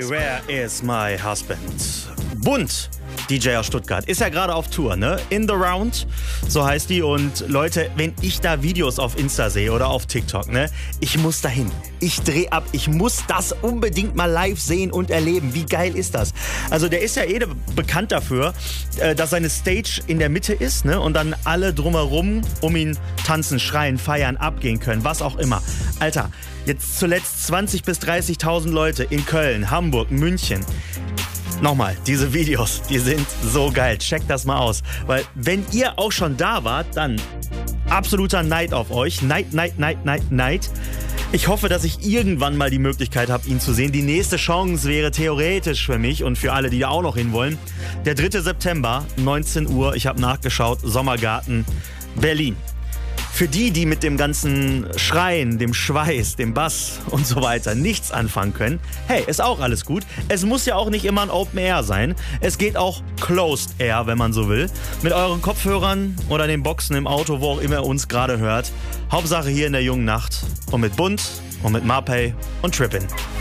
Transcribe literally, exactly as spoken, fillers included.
where is my husband? Bunt, D J aus Stuttgart, ist ja gerade auf Tour, ne? In the Round, so heißt die. Und Leute, wenn ich da Videos auf Insta sehe oder auf TikTok, ne? Ich muss dahin. Ich dreh ab. Ich muss das unbedingt mal live sehen und erleben. Wie geil ist das? Also der ist ja eh bekannt dafür, dass seine Stage in der Mitte ist, ne? Und dann alle drumherum um ihn tanzen, schreien, feiern, abgehen können, was auch immer. Alter, jetzt zuletzt zwanzigtausend bis dreißigtausend Leute in Köln, Hamburg, München. Nochmal, diese Videos, die sind so geil. Checkt das mal aus. Weil wenn ihr auch schon da wart, dann absoluter Neid auf euch. Neid, Neid, Neid, Neid, Neid. Ich hoffe, dass ich irgendwann mal die Möglichkeit habe, ihn zu sehen. Die nächste Chance wäre theoretisch für mich und für alle, die da auch noch hinwollen, der dritte September, neunzehn Uhr. Ich habe nachgeschaut, Sommergarten, Berlin. Für die, die mit dem ganzen Schreien, dem Schweiß, dem Bass und so weiter nichts anfangen können, hey, ist auch alles gut. Es muss ja auch nicht immer ein Open Air sein. Es geht auch Closed Air, wenn man so will. Mit euren Kopfhörern oder den Boxen im Auto, wo auch immer ihr uns gerade hört. Hauptsache hier in der jungen Nacht und mit Bunt und mit Marpay und Trippin'.